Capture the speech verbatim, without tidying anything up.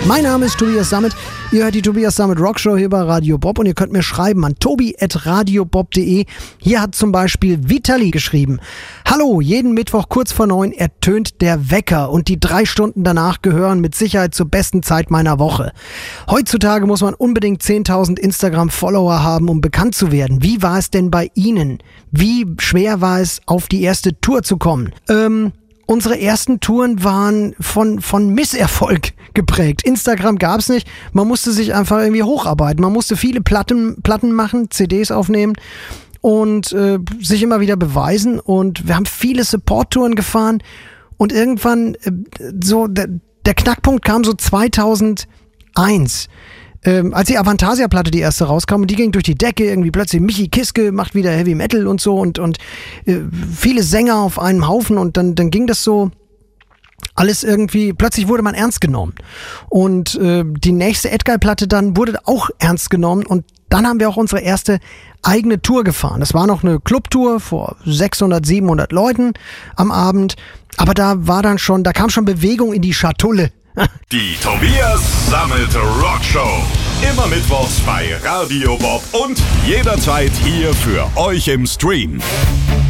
Mein Name ist Tobias Sammet. Ihr hört die Tobias Sammet Rockshow hier bei Radio Bob und ihr könnt mir schreiben an tobi at radiobob punkt de. Hier hat zum Beispiel Vitali geschrieben: Hallo, jeden Mittwoch kurz vor neun ertönt der Wecker und die drei Stunden danach gehören mit Sicherheit zur besten Zeit meiner Woche. Heutzutage muss man unbedingt zehntausend Instagram-Follower haben, um bekannt zu werden. Wie war es denn bei Ihnen? Wie schwer war es, auf die erste Tour zu kommen? Ähm... Unsere ersten Touren waren von, von Misserfolg geprägt. Instagram gab's nicht. Man musste sich einfach irgendwie hocharbeiten. Man musste viele Platten, Platten machen, C Ds aufnehmen und äh, sich immer wieder beweisen. Und wir haben viele Support-Touren gefahren. Und irgendwann, äh, so der, der Knackpunkt kam so zweitausendeins. Ähm, als die Avantasia-Platte, die erste, rauskam und die ging durch die Decke, irgendwie plötzlich Michi Kiske macht wieder Heavy Metal und so und, und äh, viele Sänger auf einem Haufen und dann, dann ging das so alles irgendwie, plötzlich wurde man ernst genommen. Und äh, die nächste Edguy-Platte dann wurde auch ernst genommen und dann haben wir auch unsere erste eigene Tour gefahren. Das war noch eine Clubtour vor sechshundert, siebenhundert Leuten am Abend, aber da war dann schon, da kam schon Bewegung in die Schatulle. Die Tobias Sammet Rockshow. Immer mittwochs bei Radio Bob und jederzeit hier für euch im Stream.